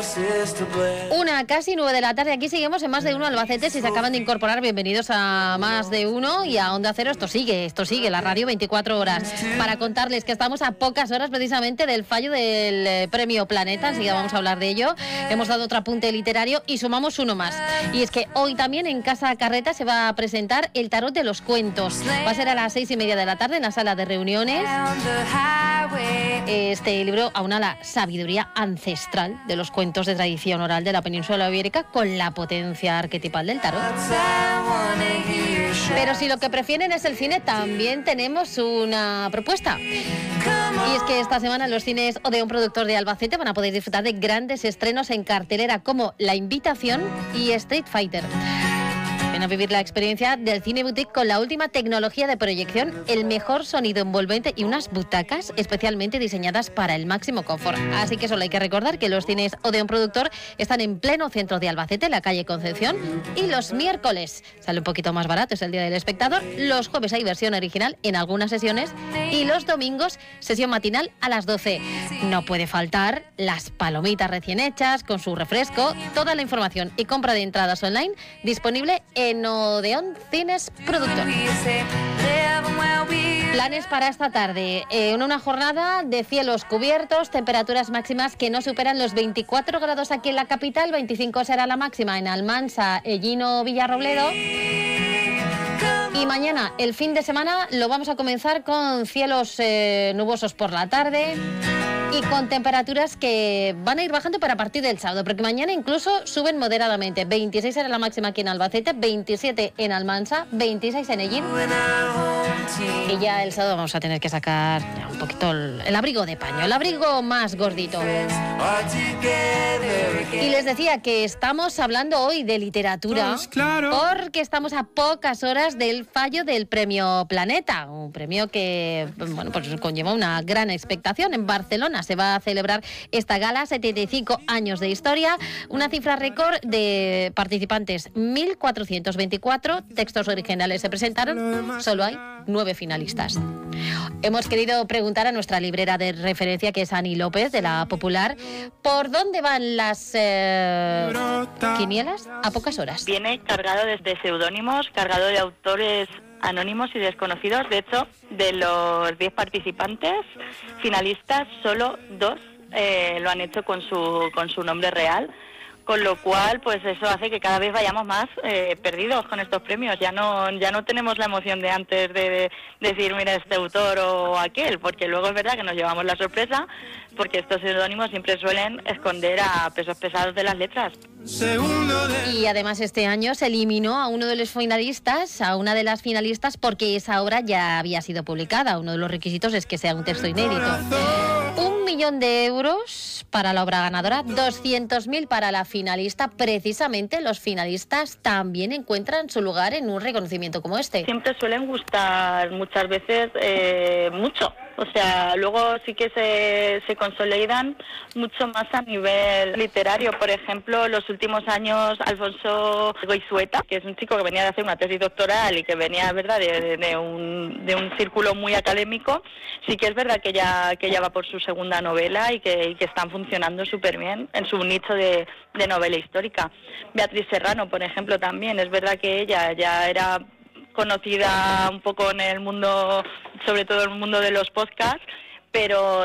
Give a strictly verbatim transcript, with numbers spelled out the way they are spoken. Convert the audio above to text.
Una, casi nueve de la tarde. Aquí seguimos en Más de Uno Albacete. Si se acaban de incorporar, bienvenidos a Más de Uno y a Onda Cero. Esto sigue, esto sigue, la radio veinticuatro horas. Para contarles que estamos a pocas horas precisamente del fallo del eh, Premio Planeta. Enseguida vamos a hablar de ello. Hemos dado otro apunte literario y sumamos uno más. Y es que hoy también en Casa Carreta se va a presentar el Tarot de los Cuentos. Va a ser a las seis y media de la tarde en la sala de reuniones. Este libro aúna la sabiduría ancestral de los cuentos de tradición oral de la península ibérica con la potencia arquetipal del tarot. Pero si lo que prefieren es el cine, también tenemos una propuesta. Y es que esta semana los cines Odeón Productor de Albacete van a poder disfrutar de grandes estrenos en cartelera como La Invitación y Street Fighter. Ven a vivir la experiencia del cine boutique con la última tecnología de proyección, el mejor sonido envolvente y unas butacas especialmente diseñadas para el máximo confort. Así que solo hay que recordar que los cines Odeón Productor están en pleno centro de Albacete, en la calle Concepción, y los miércoles sale un poquito más barato, es el día del espectador. Los jueves hay versión original en algunas sesiones y los domingos sesión matinal a las doce. No puede faltar las palomitas recién hechas con su refresco. Toda la información y compra de entradas online disponible en Odeón Cines Productor. Planes para esta tarde. Eh, en una jornada de cielos cubiertos, temperaturas máximas que no superan los veinticuatro grados aquí en la capital, veinticinco será la máxima en Almansa, Ellino, Villarrobledo. Y mañana, el fin de semana, lo vamos a comenzar con cielos eh, nubosos por la tarde y con temperaturas que van a ir bajando para a partir del sábado, porque mañana incluso suben moderadamente. veintiséis será la máxima aquí en Albacete, veintisiete en Almansa, veintiséis en Ellín. Y ya el sábado vamos a tener que sacar ya un poquito el, el abrigo de paño, el abrigo más gordito. Y les decía que estamos hablando hoy de literatura, porque estamos a pocas horas del fallo del Premio Planeta, un premio que, bueno, pues conlleva una gran expectación. En Barcelona se va a celebrar esta gala, setenta y cinco años de historia, una cifra récord de participantes, mil cuatrocientos veinticuatro textos originales se presentaron, solo hay nueve finalistas. Hemos querido preguntar a nuestra librera de referencia, que es Ani López, de La Popular, ¿por dónde van las eh, quinielas a pocas horas? Viene cargado de, de seudónimos, cargado de autores anónimos y desconocidos. De hecho, de los diez participantes finalistas, solo dos eh, lo han hecho con su con su nombre real, con lo cual pues eso hace que cada vez vayamos más eh, perdidos con estos premios. Ya no ya no tenemos la emoción de antes de, de decir mira este autor o aquel, porque luego es verdad que nos llevamos la sorpresa, porque estos seudónimos siempre suelen esconder a pesos pesados de las letras. Y además este año se eliminó a uno de los finalistas, a una de las finalistas, porque esa obra ya había sido publicada. Uno de los requisitos es que sea un texto inédito. Un millón de euros para la obra ganadora, doscientos mil para la finalista. Precisamente los finalistas también encuentran su lugar en un reconocimiento como este. Siempre suelen gustar muchas veces eh, mucho. O sea, luego sí que se, se consolidan mucho más a nivel literario. Por ejemplo, los últimos años, Alfonso Goizueta, que es un chico que venía de hacer una tesis doctoral y que venía, ¿verdad?, de, de, de, un, de un círculo muy académico, sí que es verdad que ya, que ya va por su segunda novela y que, y que están funcionando súper bien en su nicho de, de novela histórica. Beatriz Serrano, por ejemplo, también. Es verdad que ella ya era conocida un poco en el mundo, sobre todo en el mundo de los podcasts, pero